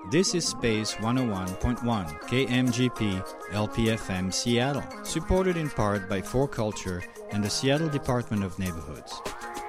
This is Space 101.1 KMGP LPFM Seattle, supported in part by 4Culture and the Seattle Department of Neighborhoods.